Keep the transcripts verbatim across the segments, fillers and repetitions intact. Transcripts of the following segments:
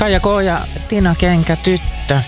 Kaija K. ja Tina Kenkä tyttö.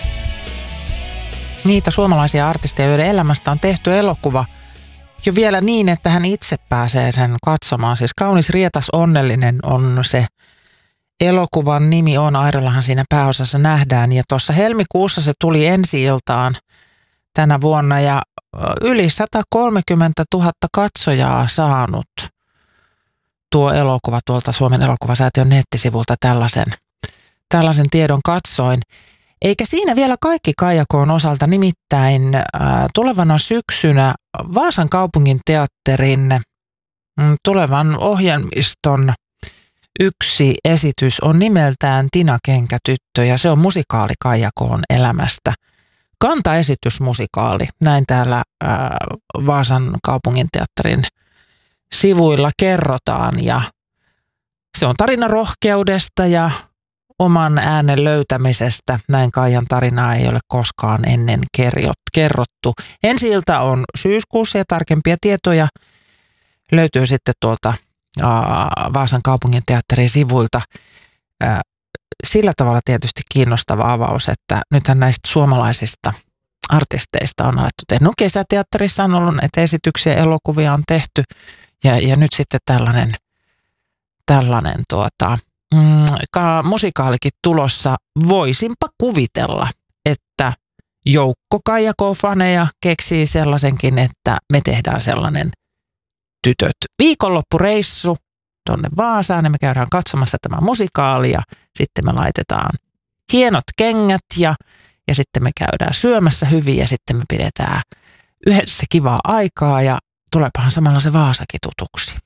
Niitä suomalaisia artisteja, joiden elämästä on tehty elokuva jo vielä niin, että hän itse pääsee sen katsomaan. Siis Kaunis, rietas, onnellinen on se elokuvan nimi on. Airollahan siinä pääosassa nähdään. Ja tuossa helmikuussa se tuli ensi-iltaan tänä vuonna ja yli sata kolmekymmentätuhatta katsojaa saanut tuo elokuva tuolta Suomen elokuvasäätiön nettisivulta tällaisen, tällaisen tiedon katsoin. Eikä siinä vielä kaikki Kaija K:n osalta, nimittäin äh, tulevana syksynä Vaasan kaupungin teatterin mm, tulevan ohjelmiston yksi esitys on nimeltään Tina Kenkä tyttö ja se on musikaali Kaija K:n elämästä. Kantaesitysmusikaali, näin täällä äh, Vaasan kaupungin teatterin sivuilla kerrotaan ja se on tarina rohkeudesta ja oman äänen löytämisestä. Näin Kaijan tarinaa ei ole koskaan ennen kerrottu. Ensi-ilta on syyskuussa ja tarkempia tietoja löytyy sitten tuolta aa, Vaasan kaupungin teatterin sivuilta. Ää, sillä tavalla tietysti kiinnostava avaus, että nythän näistä suomalaisista artisteista on alettu tehdä. No kesäteatterissa on ollut näitä esityksiä, elokuvia on tehty ja, ja nyt sitten tällainen, tällainen tuota... Mm, musikaalikin tulossa. Voisinpa kuvitella, että joukko Kaija K-faneja keksii sellaisenkin, että me tehdään sellainen tytöt viikonloppureissu tuonne Vaasaan ja me käydään katsomassa tämä musikaali ja sitten me laitetaan hienot kengät ja, ja sitten me käydään syömässä hyvin ja sitten me pidetään yhdessä kivaa aikaa ja tuleepahan samalla se Vaasakin tutuksi.